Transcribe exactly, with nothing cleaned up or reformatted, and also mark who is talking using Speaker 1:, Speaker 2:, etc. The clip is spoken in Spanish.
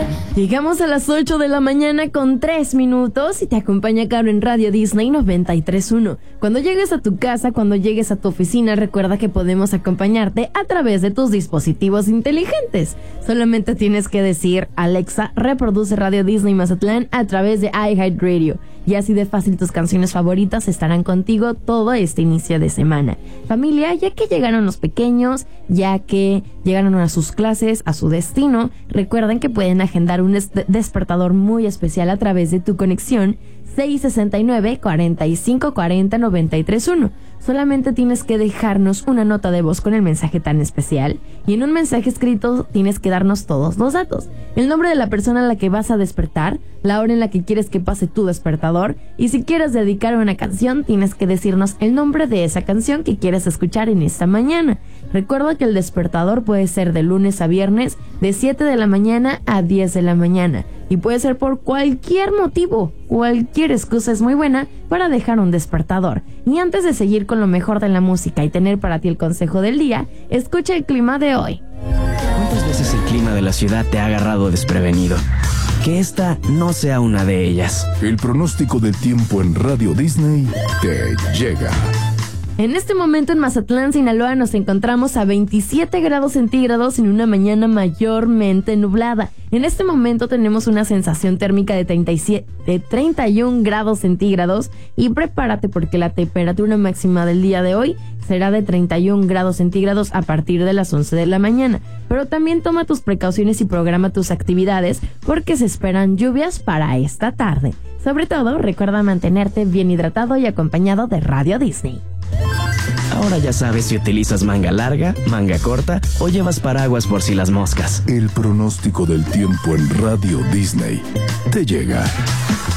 Speaker 1: Llegamos a las ocho de la mañana con tres minutos y te acompaña Caro en Radio Disney noventa y tres punto uno. Cuando llegues a tu casa, cuando llegues a tu oficina, recuerda que podemos acompañarte a través de tus dispositivos inteligentes. Solamente tienes que decir: Alexa, reproduce Radio Disney Mazatlán a través de iHeartRadio. Y así de fácil tus canciones favoritas estarán contigo todo este inicio de semana. Familia, ya que llegaron los pequeños, ya que llegaron a sus clases, a su destino, recuerden que pueden agendar un des- despertador muy especial a través de tu conexión seis sesenta y nueve, cuarenta y cinco cuarenta, noventa y tres punto uno. Solamente tienes que dejarnos una nota de voz con el mensaje tan especial y en un mensaje escrito tienes que darnos todos los datos. El nombre de la persona a la que vas a despertar, la hora en la que quieres que pase tu despertador y si quieres dedicar una canción tienes que decirnos el nombre de esa canción que quieres escuchar en esta mañana. Recuerda que el despertador puede ser de lunes a viernes de siete de la mañana a diez de la mañana y puede ser por cualquier motivo. Cualquier excusa es muy buena para dejar un despertador. Y antes de seguir con lo mejor de la música y tener para ti el consejo del día, escucha el clima de hoy.
Speaker 2: ¿Cuántas veces el clima de la ciudad te ha agarrado desprevenido? Que esta no sea una de ellas.
Speaker 3: El pronóstico del tiempo en Radio Disney te llega.
Speaker 1: En este momento en Mazatlán, Sinaloa, nos encontramos a veintisiete grados centígrados en una mañana mayormente nublada. En este momento tenemos una sensación térmica de, treinta y siete, de treinta y un grados centígrados y prepárate porque la temperatura máxima del día de hoy será de treinta y un grados centígrados a partir de las once de la mañana. Pero también toma tus precauciones y programa tus actividades porque se esperan lluvias para esta tarde. Sobre todo, recuerda mantenerte bien hidratado y acompañado de Radio Disney.
Speaker 2: Ahora ya sabes si utilizas manga larga, manga corta o llevas paraguas por si las moscas.
Speaker 3: El pronóstico del tiempo en Radio Disney te llega.